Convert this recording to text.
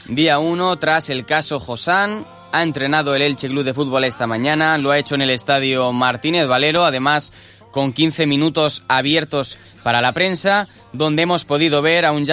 Día 1 tras el caso Josán. Ha entrenado el Elche Club de Fútbol esta mañana, lo ha hecho en el estadio Martínez Valero, además con 15 minutos abiertos para la prensa, donde hemos podido ver a un